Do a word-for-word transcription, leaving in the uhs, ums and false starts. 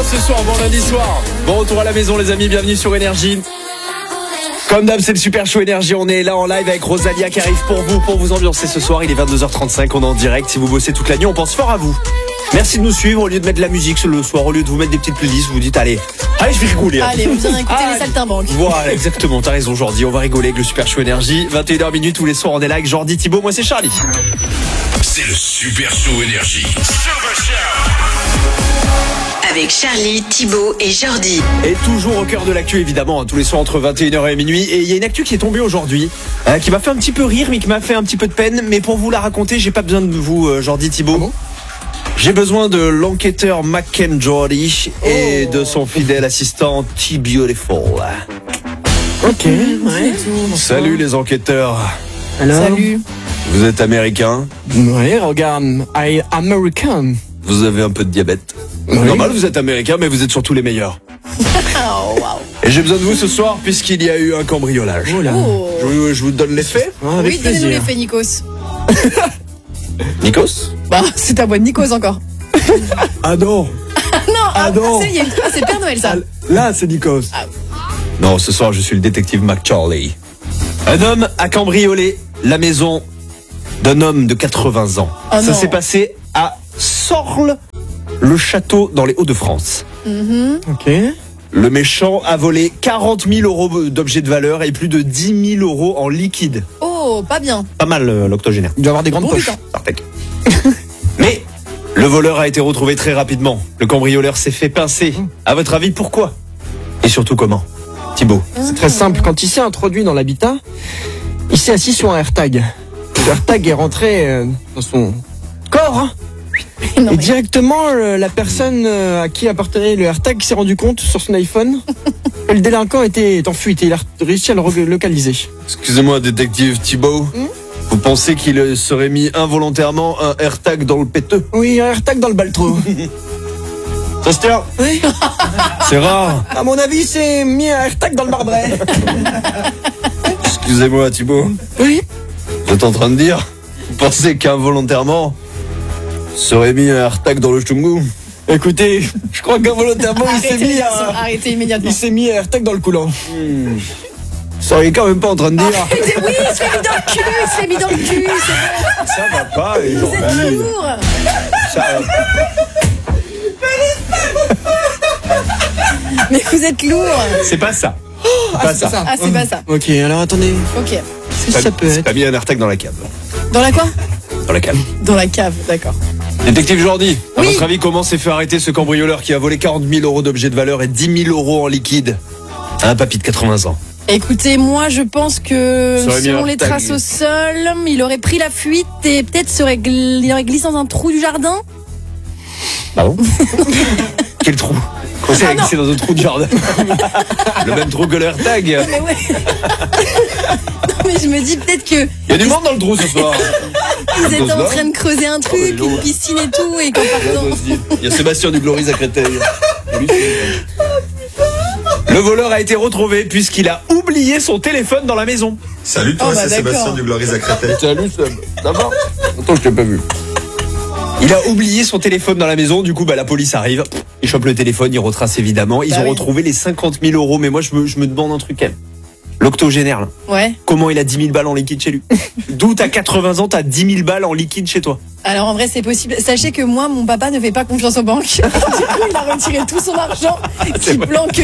ambiance ce soir, bon lundi soir. Bon retour à la maison les amis, bienvenue sur Énergie. Comme d'hab, c'est le Super Show Énergie. On est là en live avec Rosalia qui arrive pour vous, pour vous ambiancer ce soir. Il est vingt-deux heures trente-cinq, on est en direct. Si vous bossez toute la nuit, on pense fort à vous. Merci de nous suivre. Au lieu de mettre de la musique le soir, au lieu de vous mettre des petites playlists, vous vous dites allez, allez, je vais rigoler. Allez, on vient écouter les saltimbanques. Voilà, exactement. T'as raison, Jordi. On va rigoler avec le Super Show Énergie. vingt et une heures minutes tous les soirs, on est là avec Jordi, Thibaut. Moi, c'est Charlie. C'est le Super Show Énergie. Avec Charlie, Thibaut et Jordi. Et toujours au cœur de l'actu, évidemment, hein, tous les soirs entre vingt et une heures et minuit. Et il y a une actu qui est tombée aujourd'hui, euh, qui m'a fait un petit peu rire, mais qui m'a fait un petit peu de peine. Mais pour vous la raconter, j'ai pas besoin de vous, euh, Jordi, Thibaut. Ah bon ? J'ai besoin de l'enquêteur Mackenjordy et de son fidèle assistant T-Beautiful. Ok, ouais. Salut les enquêteurs. Alors, Salut. Vous êtes américain ? ouais, regarde, I American. Vous avez un peu de diabète. Oui. Normal, vous êtes américain, mais vous êtes surtout les meilleurs. Oh, wow. Et j'ai besoin de vous ce soir, puisqu'il y a eu un cambriolage. Oh là. Oh. Je vous, je vous donne les faits. Ah, avec Oui, donnez-nous les plaisir. faits, Nikos. Nikos ? Bah, c'est ta voix de Nikos encore. Ah non. Non, Ah non. ça, il y a une- ah, c'est Père Noël, ça. Là, c'est Nikos. Non, ce soir, je suis le détective McCharlie. Un homme a cambriolé la maison d'un homme de quatre-vingts ans. Oh Ça non. s'est passé à Sorles, le château dans les Hauts-de-France. Ok. Le méchant a volé quarante mille euros d'objets de valeur et plus de dix mille euros en liquide. Oh, pas bien. Pas mal, euh, l'octogénaire. Il doit avoir des grandes Bon poches. putain. Sartec. Mais le voleur a été retrouvé très rapidement. Le cambrioleur s'est fait pincer. À votre avis, pourquoi ? Et surtout comment ? Thibaut. C'est très simple. Quand il s'est introduit dans l'habitat, il s'est assis sur un AirTag. Le AirTag est rentré euh, dans son corps. Hein. Non, Et mais- directement, euh, la personne euh, à qui appartenait le AirTag s'est rendu compte sur son iPhone que le délinquant était en fuite et il a réussi à le re- localiser. Excusez-moi, détective Thibaut. Vous pensez qu'il serait mis involontairement un AirTag dans le péteux ? Oui, un AirTag dans le baltro. Ça se tient ? Oui. C'est rare. À mon avis, c'est mis un AirTag dans le marbré. Excusez-moi, Thibaut. Oui. Vous êtes en train de dire ? Vous pensez qu'involontairement serait mis un AirTag dans le chungu ? Écoutez, je crois qu'involontairement, il s'est Arrêtez, les mis garçons, un... arrêtez immédiatement. Il s'est mis un AirTag dans le coulant. Ça, il est quand même pas en train de dire. Arrêtez, oui, il se fait mis dans le cul, il se fait mis dans le cul, c'est bon. Ça va pas, les gens. Vous êtes lourd. Ça va. Mais vous êtes lourd. C'est pas ça. C'est pas ça. Ah, c'est pas ça. Ok, alors attendez. Ok. Si ça peut C'est être... pas mis un AirTag dans la cave. Dans la quoi? Dans la cave. Dans la cave, d'accord. Détective Jordi, à Oui. votre avis, comment s'est fait arrêter ce cambrioleur qui a volé quarante mille euros d'objets de valeur et dix mille euros en liquide à un papy de quatre-vingts ans? Écoutez, moi je pense que Ça aurait mis selon un les tag. traces au sol, il aurait pris la fuite et peut-être serait gl- il aurait glissé dans un trou du jardin. Ah bon? Quel trou? Comment ça, il a glissé dans un trou de jardin? Le même trou que le AirTag. Mais ouais. Non, mais je me dis peut-être que Il y a du monde dans le trou ce soir. ils étaient en là. train de creuser un truc, Oh, mais non. une piscine et tout, et qu'en partant. Il y a Sébastien du Gloris à Créteil. Le voleur a été retrouvé puisqu'il a oublié son téléphone dans la maison. Salut toi, Oh, bah, c'est d'accord. Sébastien du Gloris à Créteil. Salut Seb, ça va? Attends, je t'ai pas vu. Il a oublié son téléphone dans la maison, du coup bah, la police arrive, il chope le téléphone, il retrace évidemment, ils Bah ont oui. retrouvé les cinquante mille euros, mais moi je me, je me demande un truc quand même. L'octogénaire là, Ouais. comment il a dix mille balles en liquide chez lui? D'où t'as quatre-vingts ans, t'as dix mille balles en liquide chez toi? Alors en vrai c'est possible. Sachez que moi mon papa ne fait pas confiance aux banques. Du coup il a retiré tout son argent qu'il vrai. planque